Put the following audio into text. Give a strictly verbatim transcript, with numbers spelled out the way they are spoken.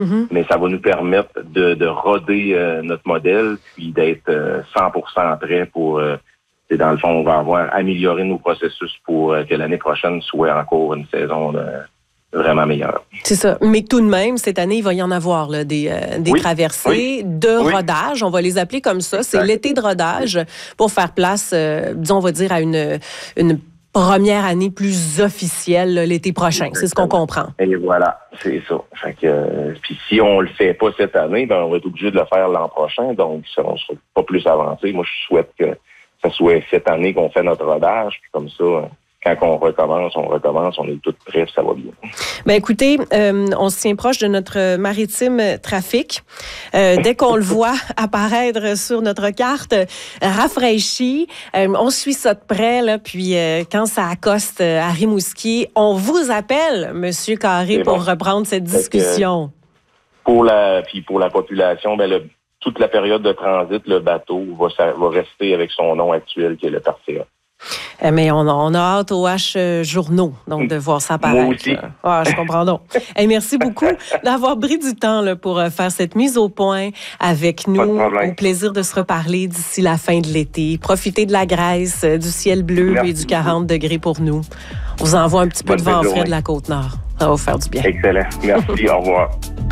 Mm-hmm. Mais ça va nous permettre de, de roder euh, notre modèle, puis d'être euh, cent pour cent prêt pour, euh, dans le fond, on va avoir amélioré nos processus pour euh, que l'année prochaine soit encore une saison euh, vraiment meilleure. C'est ça. Mais tout de même, cette année, il va y en avoir là, des, euh, des oui. traversées oui. de oui. rodage. On va les appeler comme ça. Exact. C'est l'été de rodage pour faire place, euh, disons, on va dire, à une, une première année plus officielle là, l'été prochain. Exactement. C'est ce qu'on comprend. Et voilà, c'est ça. Fait que, euh, puis si on le fait pas cette année, ben on va être obligé de le faire l'an prochain. Donc, ça, on sera pas plus avancé. Moi, je souhaite que ça soit cette année qu'on fait notre rodage. Puis comme ça, quand on recommence, on recommence, on est tous prêts, ça va bien. Ben écoutez, euh, on se tient proche de notre maritime trafic. Euh, dès qu'on le voit apparaître sur notre carte, rafraîchi, euh, on suit ça de près, là, puis euh, quand ça accoste à Rimouski, on vous appelle, Monsieur Carré, C'est pour bon. reprendre cette discussion. Que, pour la, puis pour la population, ben le, toute la période de transit, le bateau va, ça, va rester avec son nom actuel qui est le Parfait. Mais on a, on a hâte aux H journaux, donc de voir ça apparaître. Moi aussi. Ah, je comprends donc. Hey, merci beaucoup d'avoir pris du temps là, pour faire cette mise au point avec nous. Au plaisir de se reparler d'ici la fin de l'été. Profitez de la Grèce, du ciel bleu merci et du quarante degrés pour nous. On vous envoie un petit peu Bonne de vent frais de la Côte-Nord. Ça va vous faire du bien. Excellent. Merci. Au revoir.